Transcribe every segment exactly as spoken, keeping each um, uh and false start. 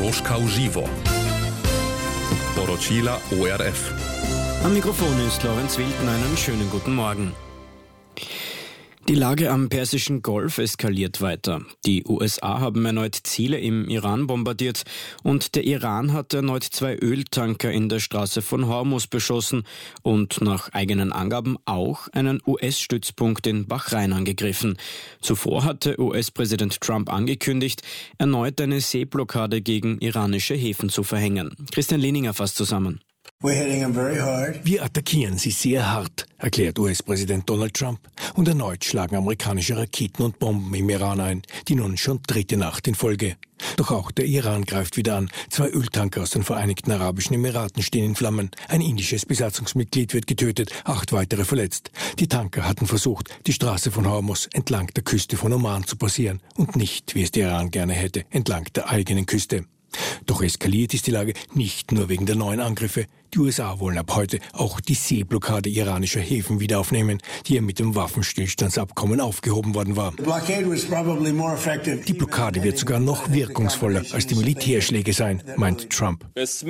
Koroška v živo. Poročila O R F. Am Mikrofon ist Lorenz Wilden. Einen schönen guten Morgen. Die Lage am Persischen Golf eskaliert weiter. Die U S A haben erneut Ziele im Iran bombardiert und der Iran hat erneut zwei Öltanker in der Straße von Hormuz beschossen und nach eigenen Angaben auch einen U S-Stützpunkt in Bahrain angegriffen. Zuvor hatte U S-Präsident Trump angekündigt, erneut eine Seeblockade gegen iranische Häfen zu verhängen. Christian Lehninger fasst zusammen. Wir attackieren sie sehr hart, erklärt U S-Präsident Donald Trump. Und erneut schlagen amerikanische Raketen und Bomben im Iran ein, die nun schon dritte Nacht in Folge. Doch auch der Iran greift wieder an. Zwei Öltanker aus den Vereinigten Arabischen Emiraten stehen in Flammen. Ein indisches Besatzungsmitglied wird getötet, acht weitere verletzt. Die Tanker hatten versucht, die Straße von Hormuz entlang der Küste von Oman zu passieren und nicht, wie es der Iran gerne hätte, entlang der eigenen Küste. Doch eskaliert ist die Lage nicht nur wegen der neuen Angriffe. Die U S A wollen ab heute auch die Seeblockade iranischer Häfen wieder aufnehmen, die ja mit dem Waffenstillstandsabkommen aufgehoben worden war. Die Blockade wird sogar noch wirkungsvoller als die Militärschläge sein, meint Trump.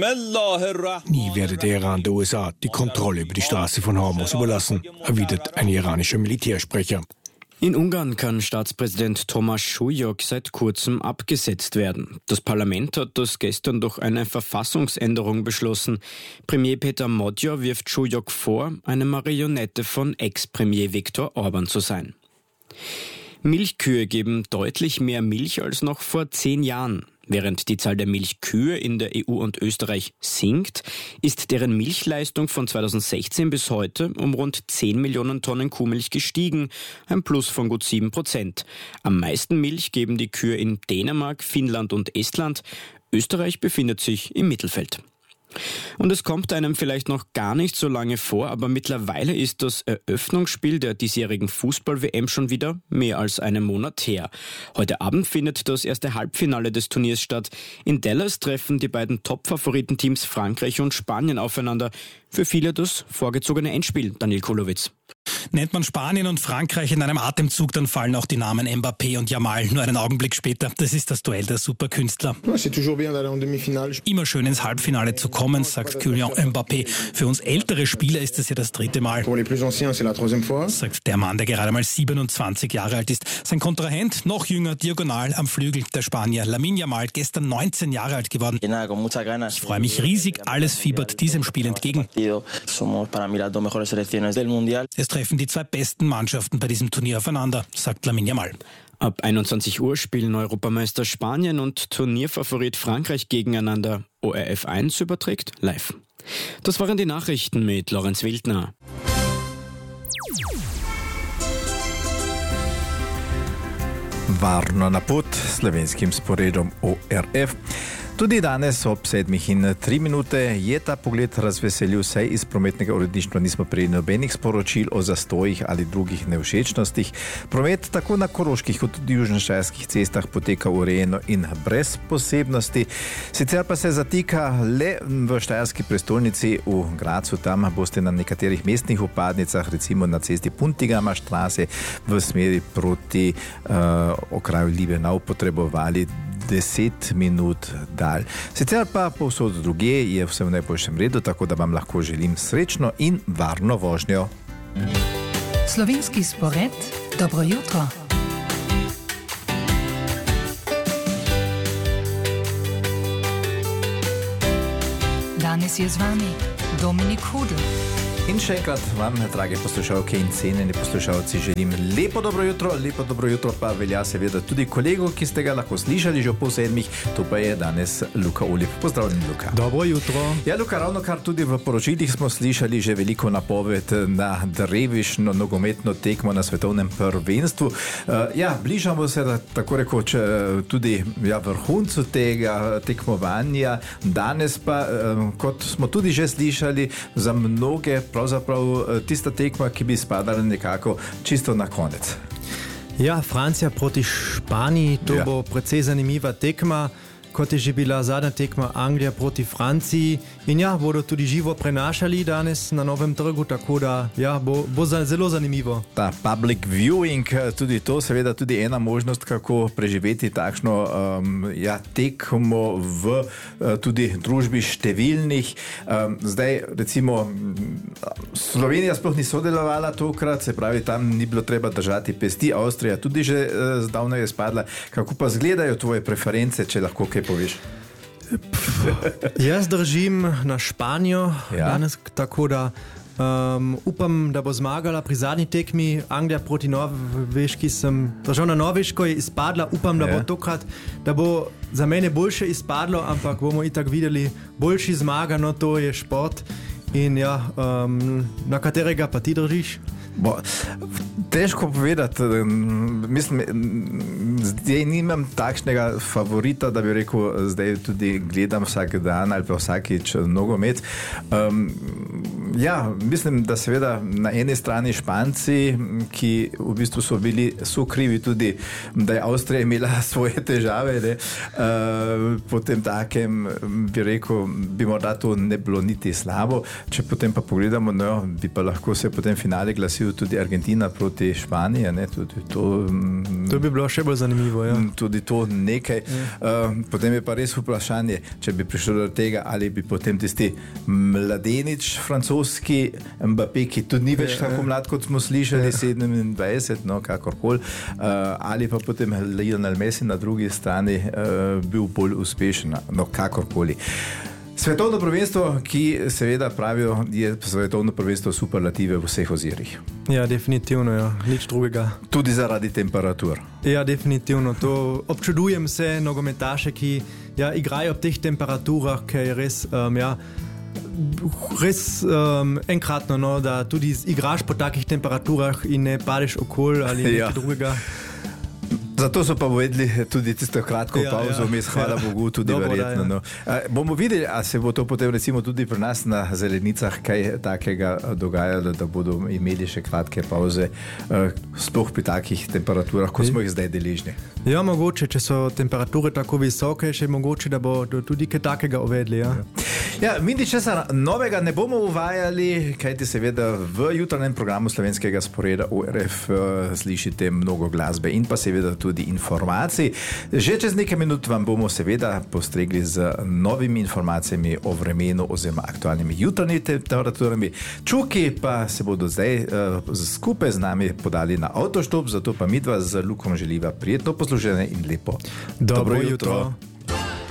Nie werde der Iran der U S A die Kontrolle über die Straße von Hormuz überlassen, erwidert ein iranischer Militärsprecher. In Ungarn kann Staatspräsident Tomáš Šujok seit kurzem abgesetzt werden. Das Parlament hat das gestern durch eine Verfassungsänderung beschlossen. Premier Peter Magyar wirft Šujok vor, eine Marionette von Ex-Premier Viktor Orbán zu sein. Milchkühe geben deutlich mehr Milch als noch vor zehn Jahren. Während die Zahl der Milchkühe in der E U und Österreich sinkt, ist deren Milchleistung von zweitausendsechzehn bis heute um rund zehn Millionen Tonnen Kuhmilch gestiegen, ein Plus von gut sieben Prozent. Am meisten Milch geben die Kühe in Dänemark, Finnland und Estland. Österreich befindet sich im Mittelfeld. Und es kommt einem vielleicht noch gar nicht so lange vor, aber mittlerweile ist das Eröffnungsspiel der diesjährigen Fußball-W M schon wieder mehr als einen Monat her. Heute Abend findet das erste Halbfinale des Turniers statt. In Dallas treffen die beiden Top-Favoritenteams Frankreich und Spanien aufeinander. Für viele das vorgezogene Endspiel, Daniel Kulowitz. Nennt man Spanien und Frankreich in einem Atemzug, dann fallen auch die Namen Mbappé und Yamal nur einen Augenblick später. Das ist das Duell der Superkünstler. Immer schön ins Halbfinale zu kommen, sagt Kylian Mbappé. Für uns ältere Spieler ist es ja das dritte Mal, sagt der Mann, der gerade mal siebenundzwanzig Jahre alt ist. Sein Kontrahent, noch jünger, diagonal am Flügel, der Spanier Lamine Yamal, gestern neunzehn Jahre alt geworden. Ich freue mich riesig, alles fiebert diesem Spiel entgegen. Es treffen die zwei besten Mannschaften bei diesem Turnier aufeinander, sagt Lamine Yamal. Ab einundzwanzig Uhr spielen Europameister Spanien und Turnierfavorit Frankreich gegeneinander. O R F eins überträgt live. Das waren die Nachrichten mit Lorenz Wildner. Varno na put, slovenskim sporedom O R F. Tudi danes ob sedmih in tri minute je ta pogled razveselil, saj iz prometnega uredništva nismo prejeli nobenih sporočil o zastojih ali drugih nevšečnostih. Promet tako na koroških kot tudi južnoštajerskih cestah poteka urejeno in brez posebnosti. Sicer pa se zatika le v štajerski prestolnici v Gradcu. Tam boste na nekaterih mestnih vpadnicah, recimo na cesti Puntigama Straße v smeri proti uh, okraju Liebenau potrebovali deset minut dalj. Sicer pa povsod drugje je vse v najboljšem redu, tako da vam lahko želim srečno in varno vožnjo. Slovenski spored, dobro jutro. Danes je z vami Dominik Hudl. In še enkrat vam, drage poslušalke in cenjeni poslušalci, želim lepo dobro jutro. Lepo dobro jutro pa velja seveda tudi kolegu, ki ste ga lahko slišali že v pol sedmih. To pa je danes Luka Olip. Pozdravljen, Luka. Dobro jutro. Ja, Luka, ravno kar tudi v poročilih smo slišali že veliko napoved na drevišno nogometno tekmo na svetovnem prvenstvu. Uh, ja, bližamo se da, tako rekoč tudi ja, vrhuncu tega tekmovanja. Danes pa, uh, kot smo tudi že slišali, za mnoge pravzaprav tista tekma, ki bi spadala nekako čisto na konec. Ja, Francija proti Španiji, to ja. bo precej zanimiva tekma. kot je že bila zadnja tekma Anglija proti Franciji. In ja, bodo tudi živo prenašali danes na Novem trgu, tako da ja, bo, bo za, zelo zanimivo. Ta public viewing, tudi to seveda tudi ena možnost, kako preživeti takšno um, ja, tekmo v uh, tudi družbi številnih. Um, zdaj recimo Slovenija sploh ni sodelovala tokrat, se pravi, tam ni bilo treba držati pesti, Avstrija tudi že uh, zdavno je spadla. Kako pa izgledajo tvoje preference, če lahko kaj poveš? Jaz držim na Španijo ja. danes, tako da um, upam, da bo zmagala pri zadnji tekmi. Anglija proti Norveški sem držal na Norveško, je izpadla, upam, da ja. bo tokrat, da bo za mene boljše izpadlo, ampak bomo itak videli, boljši zmaga, no to je šport. In ja, um, na katerega pa ti držiš? Bo, težko povedati, mislim, zdaj nimam takšnega favorita, da bi rekel, zdaj tudi gledam vsak dan ali pa vsakič nogomet. Um, ja, mislim, da seveda na eni strani Španci, ki v bistvu so bili sokrivi tudi, da je Avstrija imela svoje težave, ne? Uh, potem takem bi rekel, bi morda to ne bilo niti slabo, če potem pa pogledamo, no, bi pa lahko se potem finale glasil tudi Argentina proti Španiji, ne, tudi to... To bi bilo še bolj zanimivo, ja. Tudi to nekaj. Ja. Uh, potem je pa res vprašanje, če bi prišlo do tega, ali bi potem tisti mladenič francoski Mbappé, ki tudi ni več ja, tako mlad, kot smo slišali, ja. sedemindvajset, no, kakorkoli, uh, ali pa potem Lionel Messi na drugi strani uh, bil bolj uspešen, no, kakorkoli. Svetovno prvenstvo, ki seveda pravijo, je svetovno prvenstvo superlative v vseh ozirih. Ja, definitivno, ja. Nič drugega. Tudi zaradi temperatur. Ja, definitivno. To občudujem se nogometaše, ki ja, igrajo ob teh temperaturah, ker je res, um, ja, res um, enkratno, no, da tudi igraš po takih temperaturah in ne padeš okol ali nekaj ja. drugega. Zato so pa uvedli tudi tisto kratko ja, pauzo, ja. hvala Bogu, tudi Dobro, verjetno. No. A, bomo videli, a se bo to potem recimo tudi pri nas na zelenicah kaj takega dogajalo, da bodo imeli še kratke pauze, sploh pri takih temperaturah, kot smo jih zdaj deležni. Ja, mogoče, če so temperature tako visoke, še mogoče, da bo tudi kaj takega uvedli. Ja, ja mi ničesar novega ne bomo uvajali, kajti seveda v jutranjem programu slovenskega sporeda O R F uh, slišite mnogo glasbe in pa seveda tudi informacij. Že čez nekaj minut vam bomo seveda postregli z novimi informacijami o vremenu oziroma aktualnimi jutranjimi temperaturami. Čuki pa se bodo zdaj uh, skupaj z nami podali na avtoštop, zato pa midva z Lukom želiva prijetno poslušanje in lepo Dobro, Dobro jutro. jutro.